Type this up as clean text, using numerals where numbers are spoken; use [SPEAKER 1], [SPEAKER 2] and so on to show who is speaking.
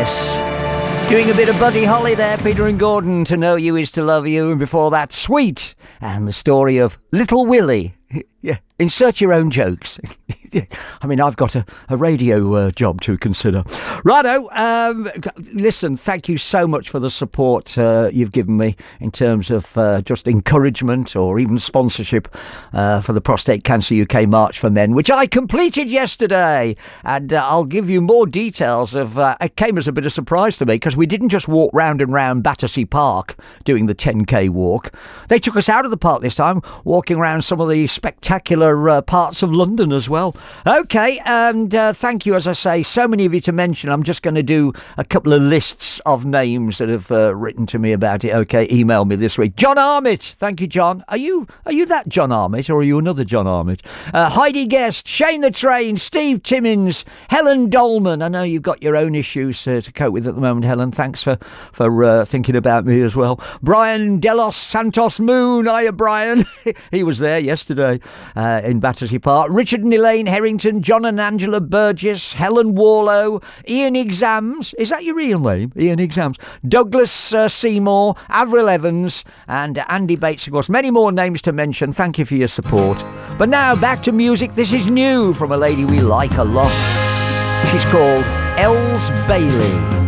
[SPEAKER 1] Yes. Doing a bit of Buddy Holly there, Peter and Gordon, To Know You Is To Love You, and before that, Sweet, and the story of Little Willie. Yeah, insert your own jokes. I mean, I've got a radio job to consider. Righto, listen, thank you so much for the support you've given me in terms of just encouragement or even sponsorship for the Prostate Cancer UK March for Men, which I completed yesterday. And I'll give you more details of... it came as a bit of surprise to me because we didn't just walk round and round Battersea Park doing the 10k walk. They took us out of the park this time, walking around some of the spectacular parts of London as well. Okay, and thank you, as I say, so many of you to mention. I'm just going to do a couple of lists of names that have written to me about it. Okay, email me this week. John Armitt, thank you, John. Are you that John Armitt, or are you another John Armitt? Heidi Guest, Shane the Train, Steve Timmins, Helen Dolman. I know you've got your own issues to cope with at the moment, Helen. Thanks for thinking about me as well. Brian Delos Santos Moon. Hiya, Brian. He was there yesterday in Battersea Park. Richard and Elaine Harrington, John and Angela Burgess, Helen Warlow, Ian Exams. Is that your real name? Ian Exams. Douglas Seymour, Avril Evans, and Andy Bates, of course. Many more names to mention. Thank you for your support. But now, back to music. This is new from a lady we like a lot. She's called Els Bailey.